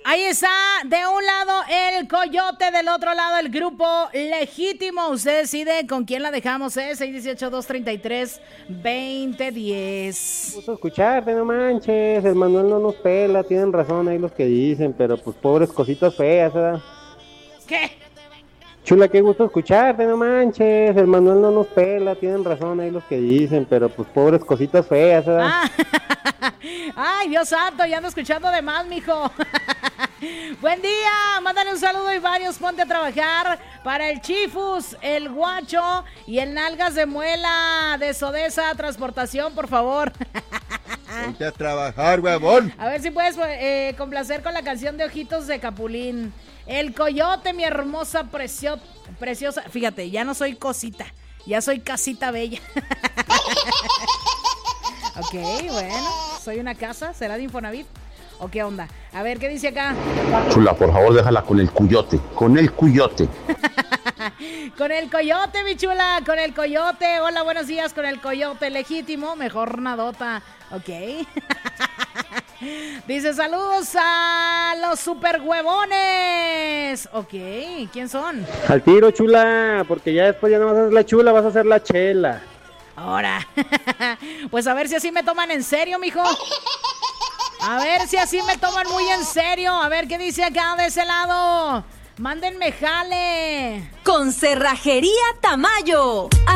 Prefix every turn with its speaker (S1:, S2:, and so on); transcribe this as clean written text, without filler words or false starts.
S1: Ahí está, de un lado el Coyote, del otro lado el Grupo Legítimo. Usted decide con quién la dejamos, 618-233-2010.
S2: Gusto escucharte, no manches, el Manuel no nos pela, tienen razón ahí los que dicen, pero pues pobres cositas feas, ¿verdad?
S1: ¿Qué?
S2: Chula, qué gusto escucharte, no manches, el Manuel no nos pela, tienen razón ahí los que dicen, pero pues pobres cositas feas, ¿verdad?
S1: Ay, Dios santo, ya ando escuchando de más, mijo. Buen día, mándale un saludo y varios, ponte a trabajar para el Chifus, el Guacho y el Nalgas de Muela de Sodesa Transportación, por favor.
S3: Ponte a trabajar, huevón.
S1: A ver si puedes complacer con la canción de Ojitos de Capulín. El Coyote, mi hermosa, preciosa. Fíjate, ya no soy cosita, ya soy casita bella. Ok, bueno, soy una casa, ¿será de Infonavit? ¿O qué onda? A ver, ¿qué dice acá?
S4: Chula, por favor, déjala con el Cuyote, con el Cuyote.
S1: Con el Coyote, mi chula, con el Coyote. Hola, buenos días, con el Coyote legítimo, mejor nadota. Ok. Dice, saludos a los super huevones. Ok, ¿quién son?
S2: Al tiro, chula, porque ya después ya no vas a ser la chula, vas a ser la chela.
S1: Ahora, pues a ver si así me toman en serio, mijo. A ver si así me toman muy en serio. A ver qué dice acá de ese lado. Mándenme jale.
S5: Con Cerrajería Tamayo.